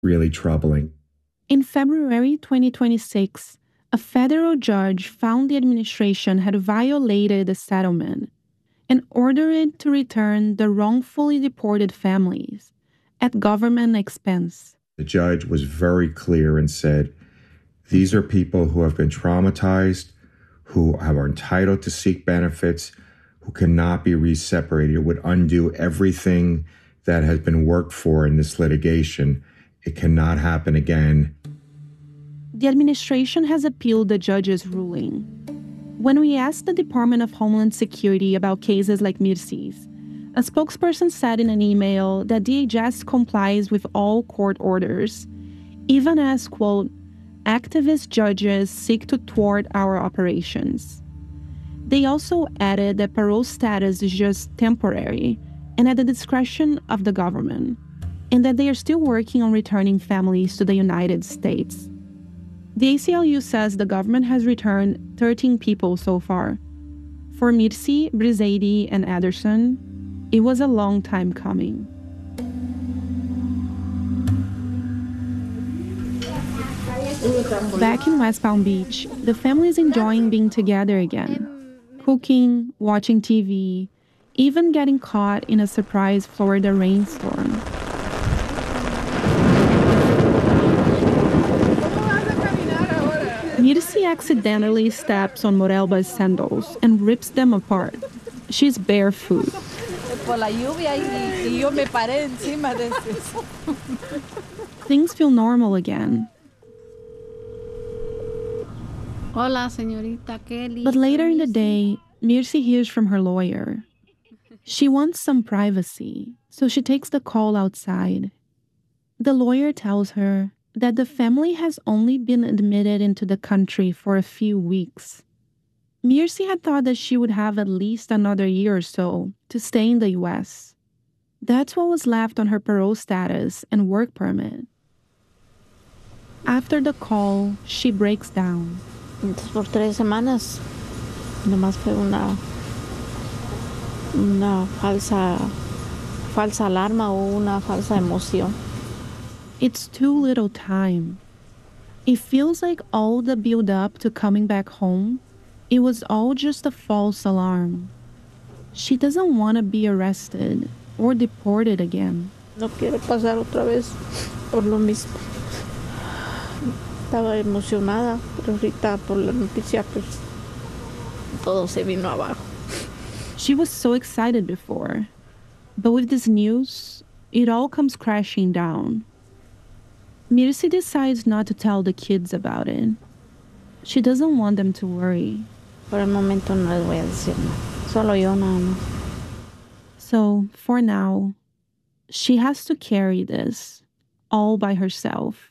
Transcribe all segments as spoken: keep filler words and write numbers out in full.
really troubling. In February twenty twenty-six, a federal judge found the administration had violated the settlement and ordered it to return the wrongfully deported families at government expense. The judge was very clear and said, these are people who have been traumatized, who are entitled to seek benefits, who cannot be re-separated. It would undo everything that has been worked for in this litigation. It cannot happen again. The administration has appealed the judge's ruling. When we asked the Department of Homeland Security about cases like Mirsi's, a spokesperson said in an email that D H S complies with all court orders, even as, quote, activist judges seek to thwart our operations. They also added that parole status is just temporary and at the discretion of the government, and that they are still working on returning families to the United States. The A C L U says the government has returned thirteen people so far. For Mirsi, Briseidi, and Ederson, it was a long time coming. Back in West Palm Beach, the family is enjoying being together again, cooking, watching T V, even getting caught in a surprise Florida rainstorm. Mirsi accidentally steps on Morelba's sandals and rips them apart. She's barefoot. Things feel normal again. Hola, señorita Kelly. But later in the day, Mirsi hears from her lawyer. She wants some privacy, so she takes the call outside. The lawyer tells her that the family has only been admitted into the country for a few weeks. Mirsi had thought that she would have at least another year or so to stay in the U S. That's what was left on her parole status and work permit. After the call, she breaks down. Entonces, por tres semanas, nomás fue una, una falsa, falsa alarma o una falsa emoción. It's too little time. It feels like all the build-up to coming back home, it was all just a false alarm. She doesn't want to be arrested or deported again. No quiero pasar otra vez por lo mismo. Estaba emocionada, pero ahorita por la noticia, pues, todo se vino abajo. She was so excited before, but with this news, it all comes crashing down. Mirsi decides not to tell the kids about it. She doesn't want them to worry. Por el momento no les voy a decir nada. Solo yo nada más. So, for now, she has to carry this all by herself.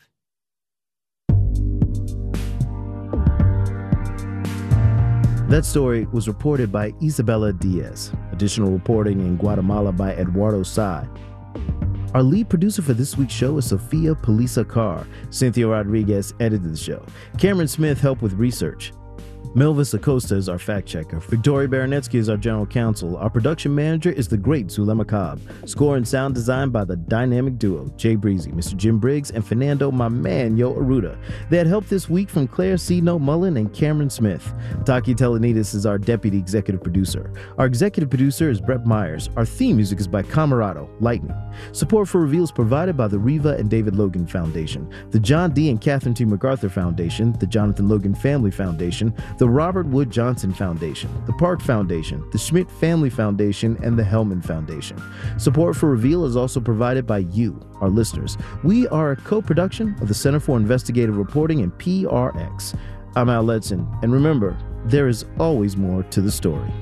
That story was reported by Isabella Diaz. Additional reporting in Guatemala by Eduardo Sai. Our lead producer for this week's show is Sofia Polisa Carr. Cynthia Rodriguez edited the show. Cameron Smith helped with research. Melvis Acosta is our fact checker. Victoria Baranetsky is our general counsel. Our production manager is the great Zulema Cobb. Score and sound design by the dynamic duo, Jay Breezy, Mister Jim Briggs, and Fernando, my man, Yo Aruda. They had help this week from Claire C. No Mullen and Cameron Smith. Taki Telenides is our deputy executive producer. Our executive producer is Brett Myers. Our theme music is by Camarado, Lightning. Support for Reveal is provided by the Riva and David Logan Foundation, the John D. and Catherine T. MacArthur Foundation, the Jonathan Logan Family Foundation, the Robert Wood Johnson Foundation, the Park Foundation, the Schmidt Family Foundation, and the Hellman Foundation. Support for Reveal is also provided by you, our listeners. We are a co-production of the Center for Investigative Reporting and P R X. I'm Al Letson, and remember, there is always more to the story.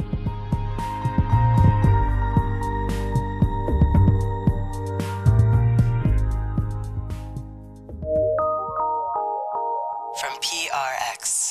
From P R X.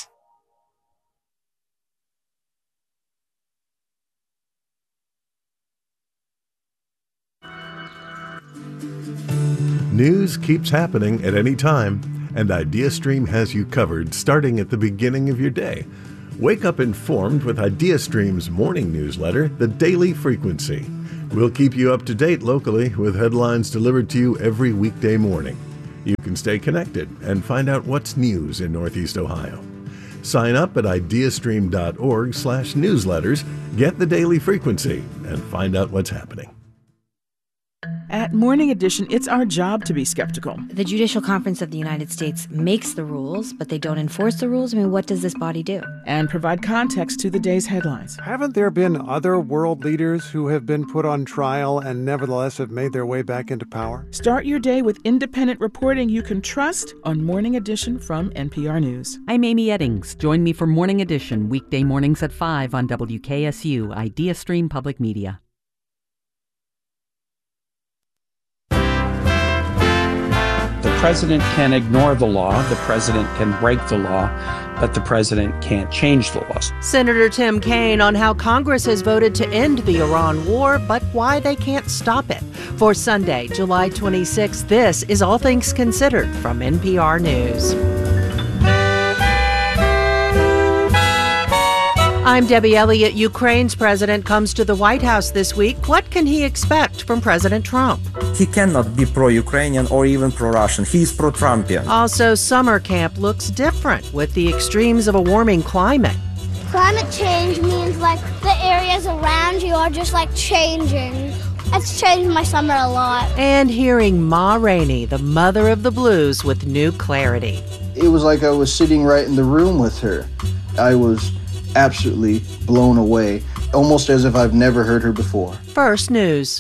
News keeps happening at any time, and IdeaStream has you covered starting at the beginning of your day. Wake up informed with IdeaStream's morning newsletter, The Daily Frequency. We'll keep you up to date locally with headlines delivered to you every weekday morning. You can stay connected and find out what's news in Northeast Ohio. Sign up at ideastream.org slash newsletters, get the daily frequency, and find out what's happening. At Morning Edition, it's our job to be skeptical. The Judicial Conference of the United States makes the rules, but they don't enforce the rules. I mean, what does this body do? And provide context to the day's headlines. Haven't there been other world leaders who have been put on trial and nevertheless have made their way back into power? Start your day with independent reporting you can trust on Morning Edition from N P R News. I'm Amy Eddings. Join me for Morning Edition, weekday mornings at five on W K S U, IdeaStream Public Media. The president can ignore the law, the president can break the law, but the president can't change the laws. Senator Tim Kaine on how Congress has voted to end the Iran war, but why they can't stop it. For Sunday, July twenty-sixth, this is All Things Considered from N P R News. I'm Debbie Elliott. Ukraine's president comes to the White House this week. What can he expect from President Trump? He cannot be pro-Ukrainian or even pro-Russian. He is pro-Trumpian. Also, summer camp looks different with the extremes of a warming climate. Climate change means like the areas around you are just like changing. It's changed my summer a lot. And hearing Ma Rainey, the mother of the blues, with new clarity. It was like I was sitting right in the room with her. I was absolutely blown away, almost as if I've never heard her before. First News.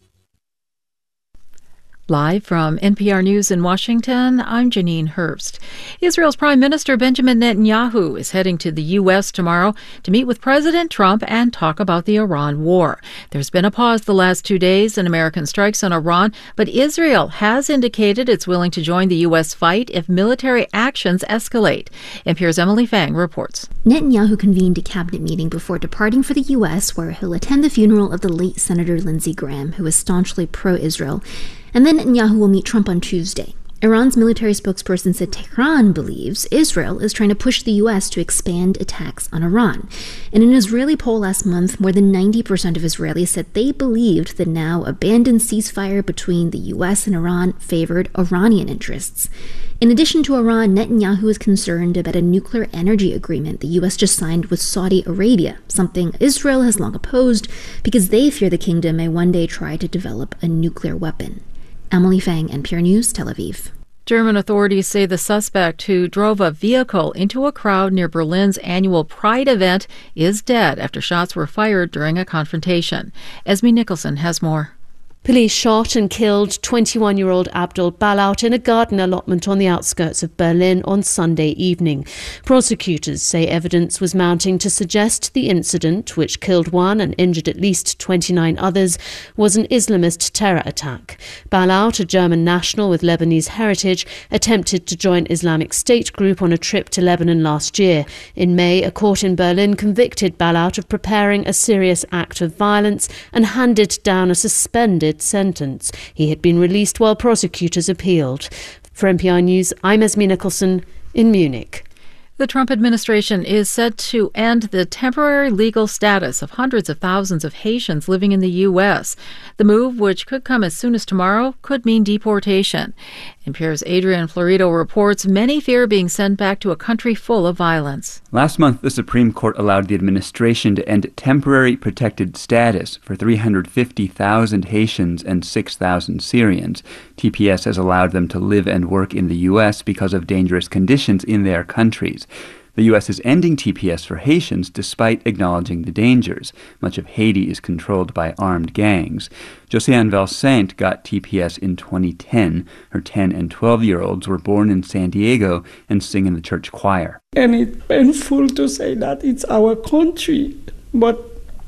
Live from N P R News in Washington, I'm Janine Hurst. Israel's Prime Minister Benjamin Netanyahu is heading to the U S tomorrow to meet with President Trump and talk about the Iran war. There's been a pause the last two days in American strikes on Iran, but Israel has indicated it's willing to join the U S fight if military actions escalate. N P R's Emily Fang reports. Netanyahu convened a cabinet meeting before departing for the U S, where he'll attend the funeral of the late Senator Lindsey Graham, who was staunchly pro-Israel. And then Netanyahu will meet Trump on Tuesday. Iran's military spokesperson said Tehran believes Israel is trying to push the U S to expand attacks on Iran. In an Israeli poll last month, more than ninety percent of Israelis said they believed the now abandoned ceasefire between the U S and Iran favored Iranian interests. In addition to Iran, Netanyahu is concerned about a nuclear energy agreement the U S just signed with Saudi Arabia, something Israel has long opposed because they fear the kingdom may one day try to develop a nuclear weapon. Emily Fang, N P R News, Tel Aviv. German authorities say the suspect who drove a vehicle into a crowd near Berlin's annual Pride event is dead after shots were fired during a confrontation. Esme Nicholson has more. Police shot and killed twenty-one-year-old Abdul Balout in a garden allotment on the outskirts of Berlin on Sunday evening. Prosecutors say evidence was mounting to suggest the incident, which killed one and injured at least twenty-nine others, was an Islamist terror attack. Balout, a German national with Lebanese heritage, attempted to join Islamic State group on a trip to Lebanon last year. In May, a court in Berlin convicted Balout of preparing a serious act of violence and handed down a suspended sentence. He had been released while prosecutors appealed. For N P R News, I'm Esme Nicholson in Munich. The Trump administration is set to end the temporary legal status of hundreds of thousands of Haitians living in the U S. The move, which could come as soon as tomorrow, could mean deportation. N P R's Adrian Florido reports many fear being sent back to a country full of violence. Last month, the Supreme Court allowed the administration to end temporary protected status for three hundred fifty thousand Haitians and six thousand Syrians. T P S has allowed them to live and work in the U S because of dangerous conditions in their countries. The U S is ending T P S for Haitians despite acknowledging the dangers. Much of Haiti is controlled by armed gangs. Josiane Valsaint got T P S in twenty ten. Her ten and twelve-year-olds were born in San Diego and sing in the church choir. And it's painful to say that it's our country, but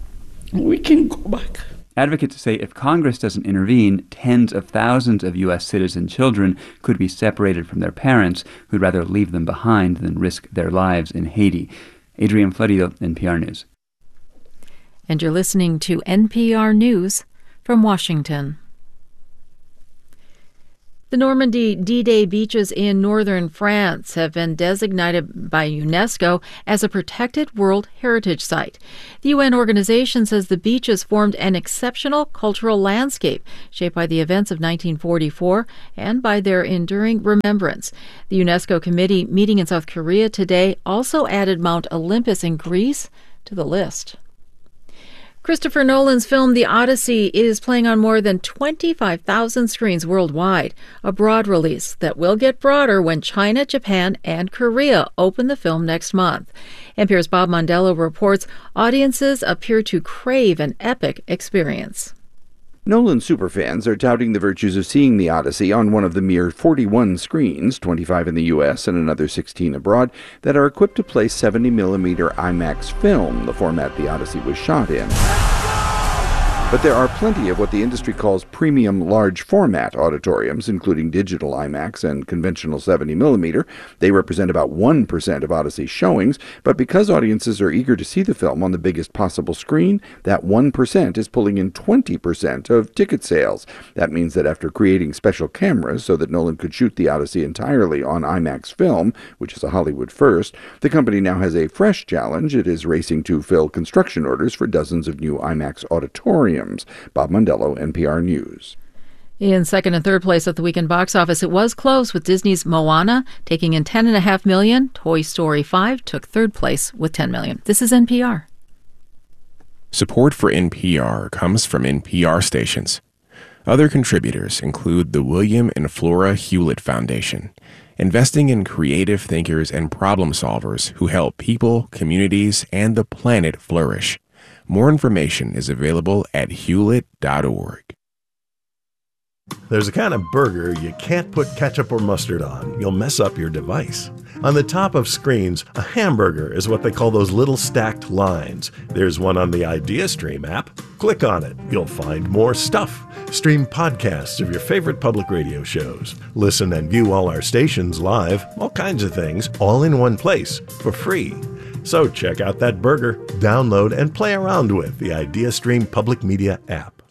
we can go back. Advocates say if Congress doesn't intervene, tens of thousands of U S citizen children could be separated from their parents who'd rather leave them behind than risk their lives in Haiti. Adrian Florido, N P R News. And you're listening to N P R News from Washington. The Normandy D-Day beaches in northern France have been designated by UNESCO as a protected World Heritage Site. The U N organization says the beaches formed an exceptional cultural landscape shaped by the events of nineteen forty-four and by their enduring remembrance. The UNESCO committee meeting in South Korea today also added Mount Olympus in Greece to the list. Christopher Nolan's film The Odyssey is playing on more than twenty-five thousand screens worldwide, a broad release that will get broader when China, Japan, and Korea open the film next month. N P R's Bob Mondello reports audiences appear to crave an epic experience. Nolan superfans are touting the virtues of seeing The Odyssey on one of the mere forty-one screens, twenty-five in the U S and another sixteen abroad, that are equipped to play seventy millimeter IMAX film, the format The Odyssey was shot in. But there are plenty of what the industry calls premium large format auditoriums, including digital IMAX and conventional seventy millimeter. They represent about one percent of Odyssey showings, but because audiences are eager to see the film on the biggest possible screen, that one percent is pulling in twenty percent of ticket sales. That means that after creating special cameras so that Nolan could shoot The Odyssey entirely on IMAX film, which is a Hollywood first, the company now has a fresh challenge. It is racing to fill construction orders for dozens of new IMAX auditoriums. Bob Mondello, N P R News. In second and third place at the weekend box office, it was close with Disney's Moana taking in ten point five million dollars. Toy Story five took third place with ten million dollars. This is N P R. Support for N P R comes from N P R stations. Other contributors include the William and Flora Hewlett Foundation, investing in creative thinkers and problem solvers who help people, communities, and the planet flourish. More information is available at hewlett dot org. There's a kind of burger you can't put ketchup or mustard on. You'll mess up your device. On the top of screens, a hamburger is what they call those little stacked lines. There's one on the IdeaStream app. Click on it. You'll find more stuff. Stream podcasts of your favorite public radio shows. Listen and view all our stations live. All kinds of things, all in one place, for free. So check out that burger, download, and play around with the IdeaStream Public Media app.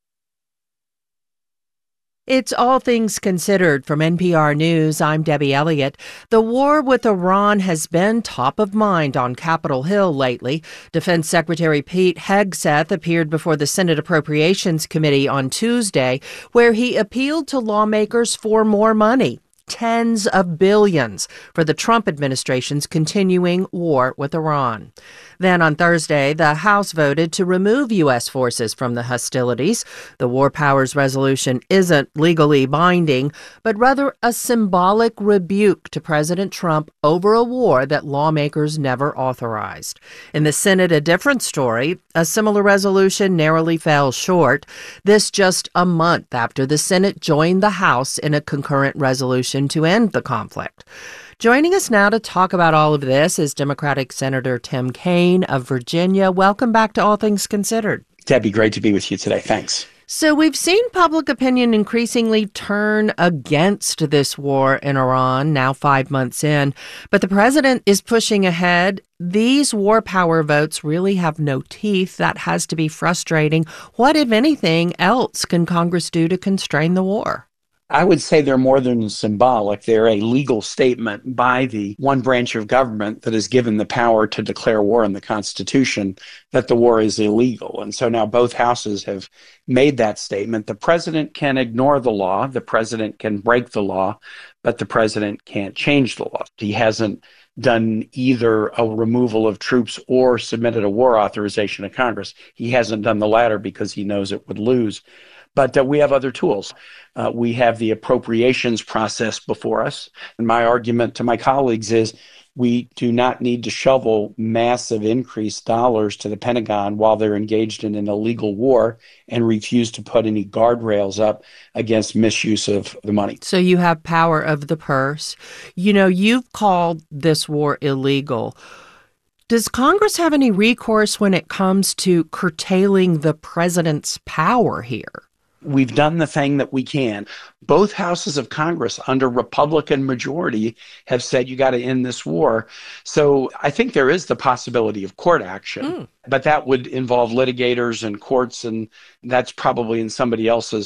It's All Things Considered from N P R News. I'm Debbie Elliott. The war with Iran has been top of mind on Capitol Hill lately. Defense Secretary Pete Hegseth appeared before the Senate Appropriations Committee on Tuesday, where he appealed to lawmakers for more money. Tens of billions for the Trump administration's continuing war with Iran. Then on Thursday, the House voted to remove U S forces from the hostilities. The War Powers Resolution isn't legally binding, but rather a symbolic rebuke to President Trump over a war that lawmakers never authorized. In the Senate, a different story. A similar resolution narrowly fell short. This just a month after the Senate joined the House in a concurrent resolution to end the conflict. Joining us now to talk about all of this is Democratic Senator Tim Kaine of Virginia. Welcome back to All Things Considered. Debbie, great to be with you today. Thanks. So we've seen public opinion increasingly turn against this war in Iran, now five months in, but the president is pushing ahead. These war power votes really have no teeth. That has to be frustrating. What, if anything, else can Congress do to constrain the war? I would say they're more than symbolic. They're a legal statement by the one branch of government that is given the power to declare war in the Constitution that the war is illegal. And so now both houses have made that statement. The president can ignore the law. The president can break the law, but the president can't change the law. He hasn't done either a removal of troops or submitted a war authorization to Congress. He hasn't done the latter because he knows it would lose. But uh, we have other tools. Uh, we have the appropriations process before us. And my argument to my colleagues is we do not need to shovel massive increased dollars to the Pentagon while they're engaged in an illegal war and refuse to put any guardrails up against misuse of the money. So you have power of the purse. You know, you've called this war illegal. Does Congress have any recourse when it comes to curtailing the president's power here? We've done the thing that we can. Both houses of Congress under Republican majority have said you got to end this war. So I think there is the possibility of court action, mm. but that would involve litigators and courts, and that's probably in somebody else's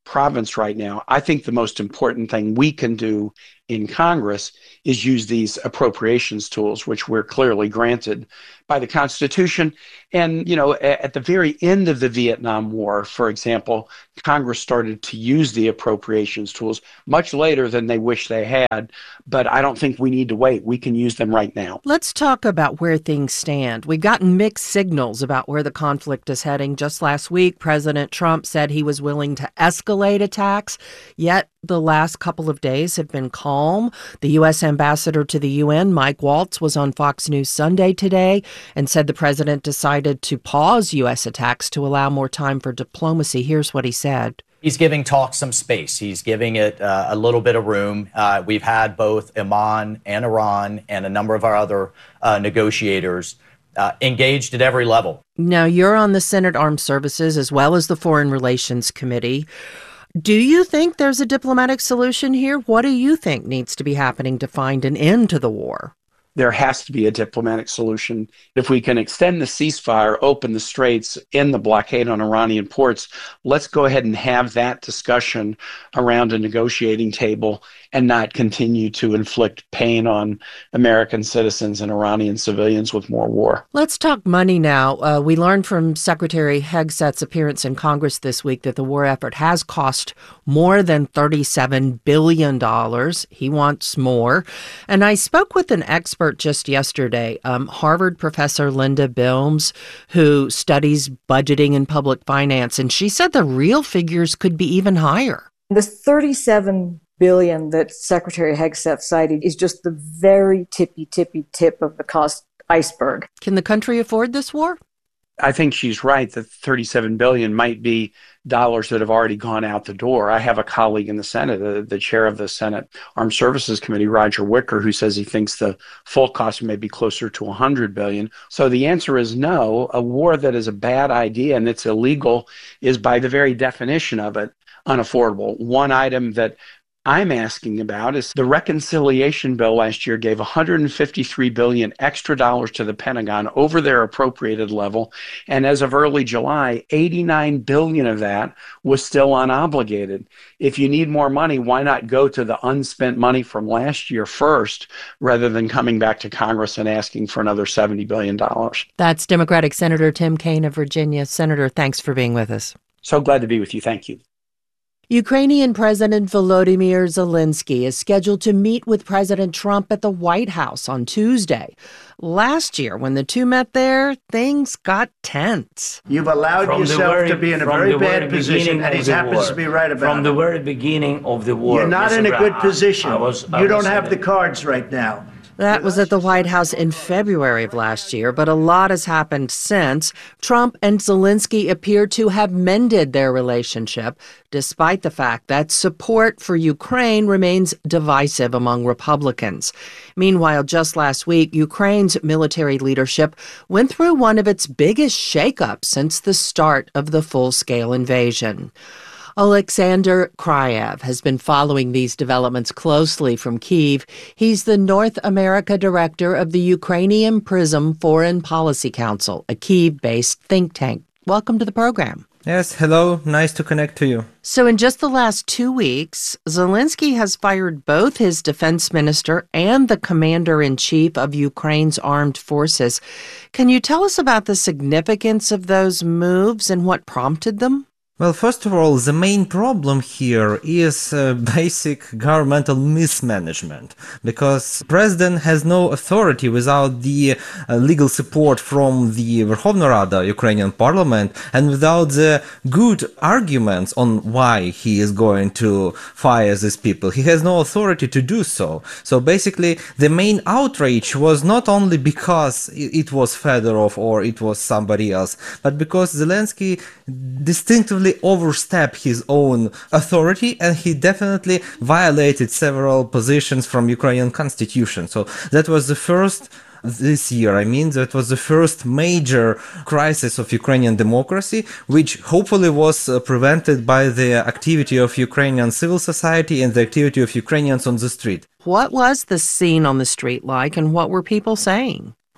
province right now. I think the most important thing we can do in Congress is use these appropriations tools, which we're clearly granted by the Constitution. And, you know, at the very end of the Vietnam War, for example, Congress started to use the appropriations tools much later than they wish they had. But I don't think we need to wait. We can use them right now. Let's talk about where things stand. We've gotten mixed signals about where the conflict is heading. Just last week, President Trump said he was willing to escalate attacks, yet the last couple of days have been calm. The U S ambassador to the U N, Mike Waltz, was on Fox News Sunday today and said the president decided to pause U S attacks to allow more time for diplomacy. Here's what he said. He's giving talks some space. He's giving it uh, a little bit of room. Uh, we've had both Oman and Iran and a number of our other uh, negotiators uh, engaged at every level. Now, you're on the Senate Armed Services as well as the Foreign Relations Committee. Do you think there's a diplomatic solution here? What do you think needs to be happening to find an end to the war? There has to be a diplomatic solution. If we can extend the ceasefire, open the straits, end the blockade on Iranian ports, let's go ahead and have that discussion around a negotiating table and not continue to inflict pain on American citizens and Iranian civilians with more war. Let's talk money now. Uh, we learned from Secretary Hegseth's appearance in Congress this week that the war effort has cost more than thirty-seven billion dollars. He wants more. And I spoke with an expert just yesterday, um, Harvard professor Linda Bilmes, who studies budgeting and public finance, and she said the real figures could be even higher. The thirty-seven billion that Secretary Hegseth cited is just the very tippy, tippy tip of the cost iceberg. Can the country afford this war? I think she's right that thirty-seven billion dollars might be dollars that have already gone out the door. I have a colleague in the Senate, the, the chair of the Senate Armed Services Committee, Roger Wicker, who says he thinks the full cost may be closer to one hundred billion dollars. So the answer is no. A war that is a bad idea and it's illegal is, by the very definition of it, unaffordable. One item that I'm asking about is the reconciliation bill last year gave one hundred fifty-three billion dollars extra dollars to the Pentagon over their appropriated level. And as of early July, eighty-nine billion dollars of that was still unobligated. If you need more money, why not go to the unspent money from last year first rather than coming back to Congress and asking for another seventy billion dollars? That's Democratic Senator Tim Kaine of Virginia. Senator, thanks for being with us. So glad to be with you. Thank you. Ukrainian President Volodymyr Zelensky is scheduled to meet with President Trump at the White House on Tuesday. Last year, when the two met there, things got tense. You've allowed from yourself very, to be in a very bad position, and he happens war. to be right about From it. the very beginning of the war. You're not Mister in a good Brown, position. I was, I you don't was have the cards right now. That was at the White House in February of last year, but a lot has happened since. Trump and Zelensky appear to have mended their relationship, despite the fact that support for Ukraine remains divisive among Republicans. Meanwhile, just last week, Ukraine's military leadership went through one of its biggest shakeups since the start of the full-scale invasion. Alexander Kryev has been following these developments closely from Kyiv. He's the North America director of the Ukrainian PRISM Foreign Policy Council, a Kyiv-based think tank. Welcome to the program. Yes, hello. Nice to connect to you. So in just the last two weeks, Zelensky has fired both his defense minister and the commander-in-chief of Ukraine's armed forces. Can you tell us about the significance of those moves and what prompted them? Well, first of all, the main problem here is uh, basic governmental mismanagement, because president has no authority without the uh, legal support from the Verkhovna Rada, Ukrainian parliament, and without the good arguments on why he is going to fire these people. He has no authority to do so. So basically, the main outrage was not only because it was Fedorov or it was somebody else, but because Zelensky distinctively overstepped his own authority, and he definitely violated several positions from Ukrainian constitution. So that was the first this year. I mean, that was the first major crisis of Ukrainian democracy, which hopefully was uh, prevented by the activity of Ukrainian civil society and the activity of Ukrainians on the street. What was the scene on the street like, and what were people saying?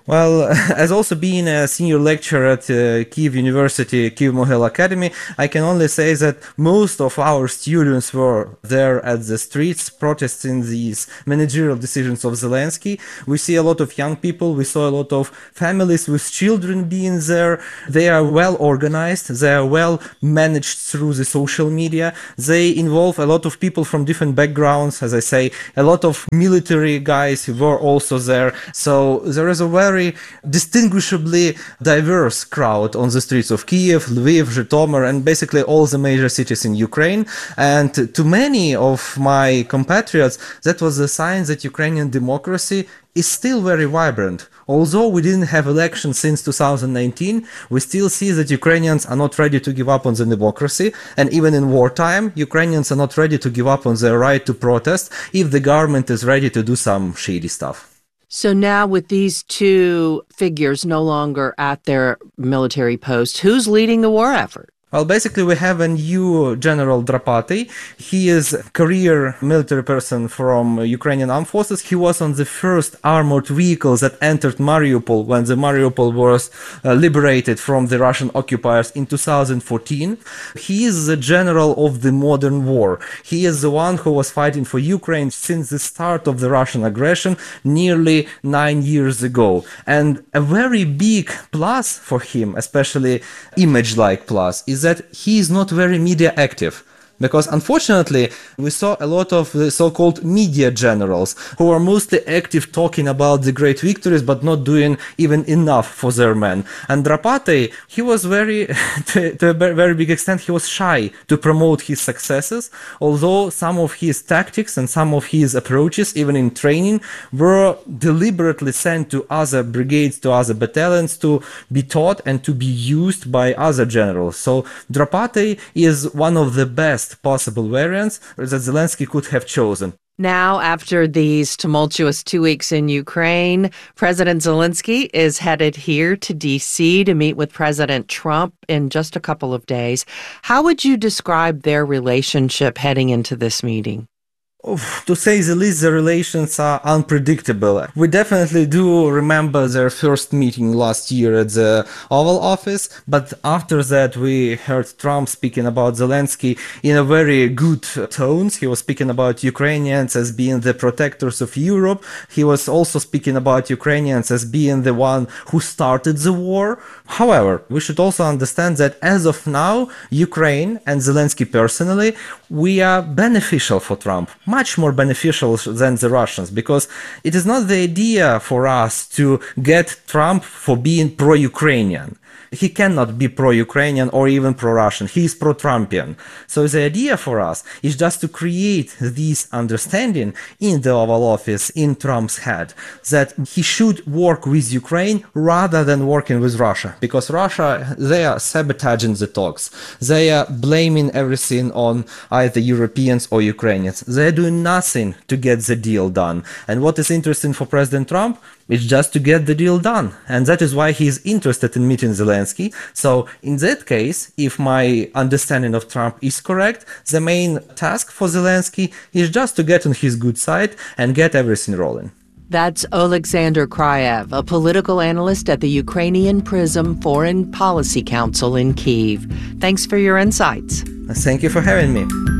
Well, as also being a senior lecturer at uh, Kyiv University, Kyiv-Mohyla Academy, I can only say that most of our students were there at the streets protesting these managerial decisions of Zelensky. We see a lot of young people, we saw a lot of families with children being there. They are well organized, they are well managed through the social media. They involve a lot of people from different backgrounds, as I say, a lot of military guys who were also there. So there is a very very distinguishably diverse crowd on the streets of Kiev, Lviv, Zhytomyr, and basically all the major cities in Ukraine. And to many of my compatriots, that was a sign that Ukrainian democracy is still very vibrant. Although we didn't have elections since two thousand nineteen, we still see that Ukrainians are not ready to give up on the democracy. And even in wartime, Ukrainians are not ready to give up on their right to protest if the government is ready to do some shady stuff. So now with these two figures no longer at their military post, who's leading the war effort? Well, basically, we have a new General Drapatый. He is a career military person from Ukrainian Armed Forces. He was on the first armored vehicles that entered Mariupol when the Mariupol was uh, liberated from the Russian occupiers in two thousand fourteen. He is the general of the modern war. He is the one who was fighting for Ukraine since the start of the Russian aggression nearly nine years ago. And a very big plus for him, especially image-like plus, is that he is not very media active. Because unfortunately, we saw a lot of the so-called media generals who are mostly active talking about the great victories, but not doing even enough for their men. And Drapatый, he was very, to, to a very big extent, he was shy to promote his successes, although some of his tactics and some of his approaches, even in training, were deliberately sent to other brigades, to other battalions to be taught and to be used by other generals. So Drapatый is one of the best possible variants that Zelensky could have chosen. Now, after these tumultuous two weeks in Ukraine, President Zelensky is headed here to D C to meet with President Trump in just a couple of days. How would you describe their relationship heading into this meeting? Oof, to say the least, the relations are unpredictable. We definitely do remember their first meeting last year at the Oval Office, but after that we heard Trump speaking about Zelensky in a very good tones. He was speaking about Ukrainians as being the protectors of Europe. He was also speaking about Ukrainians as being the one who started the war. However, we should also understand that as of now, Ukraine and Zelensky personally, we are beneficial for Trump. Much more beneficial than the Russians, because it is not the idea for us to get Trump for being pro-Ukrainian. He cannot be pro-Ukrainian or even pro-Russian. He is pro-Trumpian. So the idea for us is just to create this understanding in the Oval Office, in Trump's head, that he should work with Ukraine rather than working with Russia. Because Russia, they are sabotaging the talks. They are blaming everything on either Europeans or Ukrainians. They are doing nothing to get the deal done. And what is interesting for President Trump is just to get the deal done. And that is why he is interested in meeting Zelensky. So in that case, if my understanding of Trump is correct, the main task for Zelensky is just to get on his good side and get everything rolling. That's Oleksandr Kryev, a political analyst at the Ukrainian Prism Foreign Policy Council in Kyiv. Thanks for your insights. Thank you for having me.